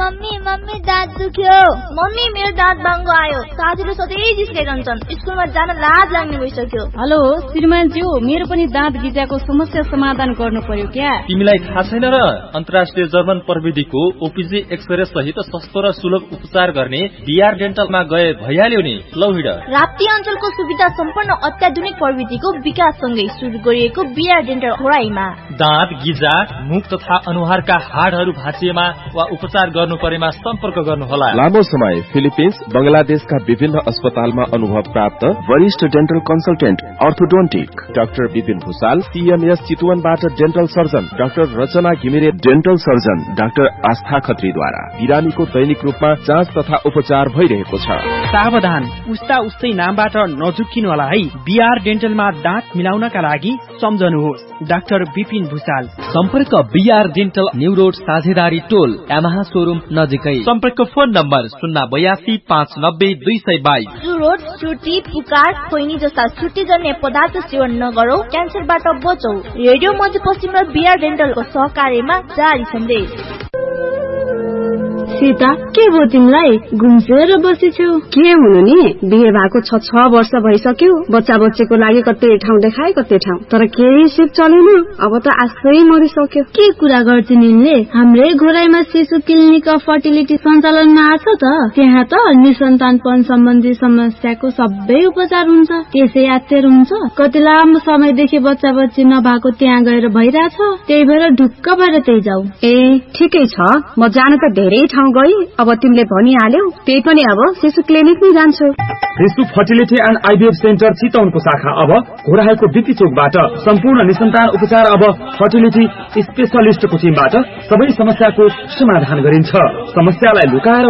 Mummy दाँत दुख्यो। Mummy मेरो दाँत बाङ्गो आयो। साथीले सधैँ जिस्काइरहन्छन्। स्कुलमा जान लाज लाग्ने भइसक्यो। हेलो श्रीमानज्यू, मेरो पनि दाँत गिजाको समस्या समाधान गर्नु पर्यो क्या? तिमीलाई थाहा छैन र? अन्तर्राष्ट्रिय जर्मन प्रविधिको ओपिजी एक्सरे सहित सस्तो र सुलभ उपचार गर्ने बिआर डेन्टलमा गए भइहाल्यो नि। लौ हिँड। राप्ती अञ्चलको सुविधा सम्पन्न अत्याधुनिक प्रविधिको विकाससँगै सुरु गरिएको बिआर डेन्टल खोराईमा दाँत गिजा, मुख तथा अनुहारका हाडहरू भाँचिएमा वा उपचार गर्नु परेमा सम्पर्क गर्नुहोला। लामो समय फिलिपिन्स, बंगलादेशका विभिन्न अस्पतालमा अनुभव प्राप्त वरिष्ठ dental consultant orthodontic doctor Vipin Bhusal, CMS चितवनबाट dental surgeon doctor रचना घिमिरे, डेन्टल सर्जन डाक्टर आस्था खत्रीद्वारा बिरामीको दैनिक रूपमा जाँच तथा उपचार भइरहेको छ। सावधान, उस्तै नामबाट नझुक्किनु होला है। बिआर डेन्टलमा दाँत मिलाउनका लागि सम्झनुहोस् डाक्टर विपिन भुसाल। सम्पर्क बिआर डेन्टल न्यू रोड साझेदारी टोल यामाहा शोरूम नजिकै। सम्पर्क फोन नम्बर 082590222। चुरोट, चुटी, पुकार, खोइनी जस्ता छुट्टीजन्य पदार्थ सेवन नगरौ, क्यान्सरबाट बचौ। रेडियो मध्यपश्चिम र बिआर डेन्टलको सहकार्यमा जारी सन्देश। सीता, के भयो तिमीलाई? घुम्सेर बसेछौ? के हुनु नि, बिहे भएको 6 वर्ष भइसक्यो। बच्चा बच्चीको लागि कतै ठाउँ देखाए कतै ठाउँ, तर केही सिप चलेन। अब त आशै मरिसक्यो। के कुरा गर्छिन् यिनले? हाम्रै घोराईमा शिशु क्लिनिक अफ फर्टिलिटी सञ्चालनमा आछ त। त्यहाँ त निसन्तानपन सम्बन्धी समस्याको सबै उपचार हुन्छ। त्यसै यात्तेर हुन्छ। कति लामो समयदेखि बच्चा बच्ची नभएको त्यहाँ गएर भइरहेछ। त्यही भएर ढुक्क भएर त्यही जाऊ। ए ठिकै छ, म जान त धेरै ठाउँ गई। अब तिमीले भनिहाल्यौ, त्यही पनि अब शिशु क्लिनिक नै जान्छु। शिशु फर्टिलिटी एन्ड आइभीएफ सेन्टर चितवनको शाखा अब घोराईको बिपी चोकबाट सम्पूर्ण निसन्तान उपचार अब फर्टिलिटी स्पेशलिस्टको टिमबाट सबै समस्याको समाधान गरिन्छ। समस्यालाई लुकाएर